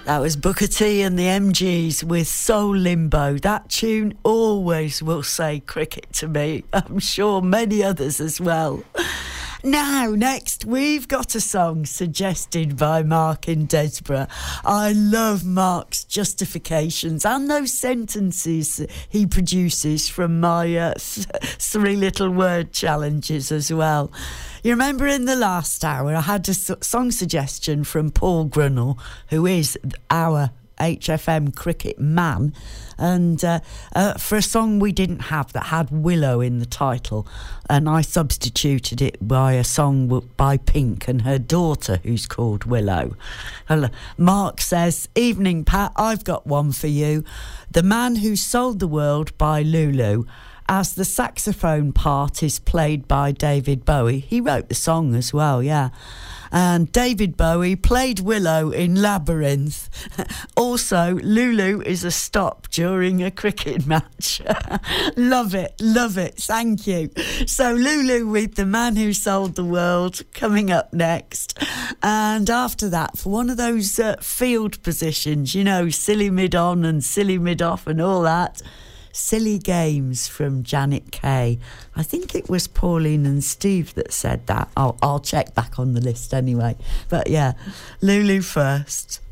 That was Booker T and the MGs with Soul Limbo. That tune always will say cricket to me. I'm sure many others as well. Now, next, we've got a song suggested by Mark in Desborough. I love Mark's justifications and those sentences he produces from my three little word challenges as well. You remember in the last hour, I had a song suggestion from Paul Grunnell, who is our HFM cricket man, and for a song we didn't have that had Willow in the title, and I substituted it by a song by Pink and her daughter who's called Willow. Mark says, "Evening Pat, I've got one for you. The Man Who Sold the World by Lulu, as the saxophone part is played by David Bowie." He wrote the song as well, yeah. And David Bowie played Willow in Labyrinth. Also, Lulu is a stop during a cricket match. Love it, thank you. So Lulu with The Man Who Sold the World coming up next. And after that, for one of those field positions, you know, silly mid-on and silly mid-off and all that, Silly Games from Janet Kay. I think it was Pauline and Steve that said that. I'll check back on the list anyway. But yeah, Lulu first.